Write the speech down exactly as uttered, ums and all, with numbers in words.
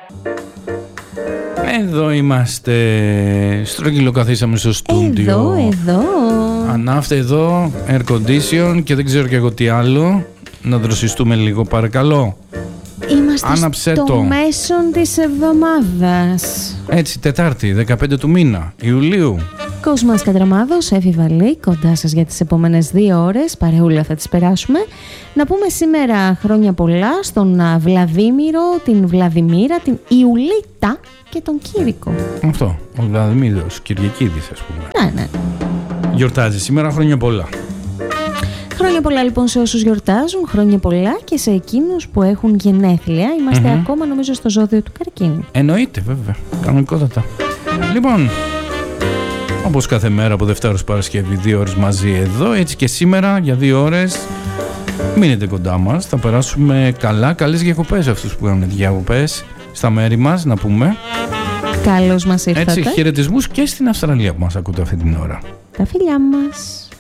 Εδώ είμαστε. Στρογγυλό καθίσαμε στο στούντιο. Εδώ, εδώ. Ανάφτε εδώ, air condition και δεν ξέρω και εγώ τι άλλο. Να δροσιστούμε λίγο παρακαλώ. Είμαστε Άναψε στο το. μέσον της εβδομάδας. Έτσι, Τετάρτη, δεκαπέντε του μήνα, Ιουλίου. Κοσμάς Κατραμάδος, Εύη Βαλή, κοντά σας για τις επόμενες δύο ώρες. Παρεούλα θα τις περάσουμε. Να πούμε σήμερα χρόνια πολλά στον Βλαδίμηρο, την Βλαδιμίρα, την Ιουλίτα και τον Κήρικο. Αυτό, ο Βλαδιμίρος Κυριακίδης ας πούμε. Ναι, ναι. Γιορτάζει σήμερα, χρόνια πολλά. Χρόνια πολλά λοιπόν σε όσους γιορτάζουν, χρόνια πολλά και σε εκείνους που έχουν γενέθλια. Είμαστε Mm-hmm. ακόμα νομίζω στο ζώδιο του Καρκίνου. Εννοείται βέβαια, κανονικότατα. Λοιπόν, όπως κάθε μέρα από Δευτέρα ως Παρασκευή, δύο ώρες μαζί εδώ, έτσι και σήμερα για δύο ώρες. Μείνετε κοντά μας, θα περάσουμε καλά. Καλές διακοπές αυτούς που κάνουν διακοπές στα μέρη μας, να πούμε. Καλώς μας ήρθατε. Έτσι, χαιρετισμούς και στην Αυστραλία που μας ακούτε αυτή την ώρα. Τα φιλιά μας.